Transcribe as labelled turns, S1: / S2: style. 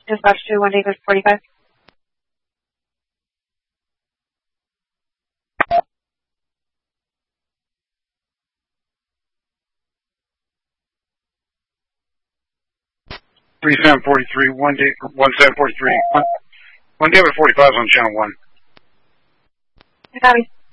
S1: Dispatch to 1 David 45.
S2: Three 743, 1743. 1 David 45 is on channel 1.
S1: I got me.